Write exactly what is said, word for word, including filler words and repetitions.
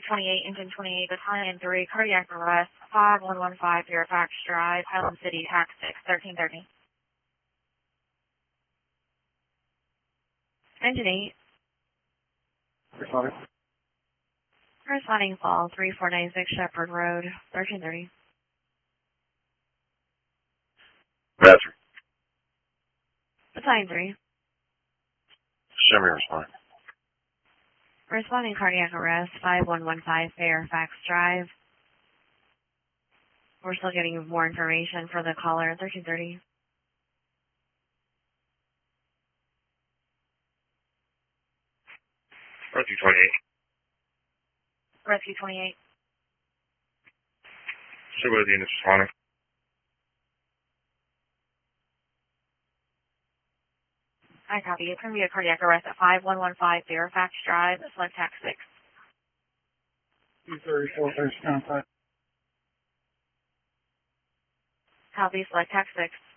twenty-eight, engine twenty-eight, battalion three, cardiac arrest, five one one five, Fairfax Drive, Highland City, tax six, thirteen thirty. Engine eight. Responding. Corresponding fall, three four nine six Shepherd Road, thirteen thirty. Answer. Battalion three. Show me responding. Responding cardiac arrest, five one one five Fairfax Drive. We're still getting more information for the caller, thirteen thirty. Rescue twenty-eight. Rescue twenty-eight. Show where the unit's responding. I copy. It's going to be a cardiac arrest at five one one five Fairfax Drive, select tax six. two thirty-four, thirty-nine, five. Copy, select tax six.